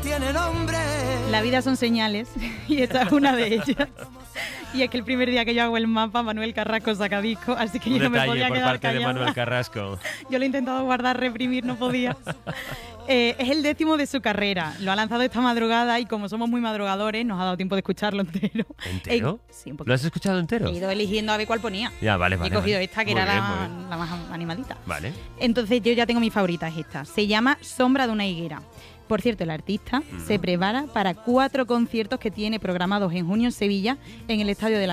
tiene nombre. La vida son señales y esta es una de ellas. Y es que el primer día que yo hago el mapa, Manuel Carrasco saca disco, así que yo no me podía por quedar parte callada. de Manuel Carrasco. Yo lo he intentado guardar, reprimir, no podía. Es el 10º de su carrera. Lo ha lanzado esta madrugada y como somos muy madrugadores, nos ha dado tiempo de escucharlo entero. ¿Entero? Sí, un poquito. ¿Lo has escuchado entero? He ido eligiendo a ver cuál ponía. Ya, vale, He vale. cogido vale. esta, que Muy era bien, muy bien. la más animadita. Vale. Entonces yo ya tengo mi favorita, es esta. Se llama Sombra de una higuera. Por cierto, el artista se prepara para 4 conciertos que tiene programados en junio en Sevilla, en el Estadio de la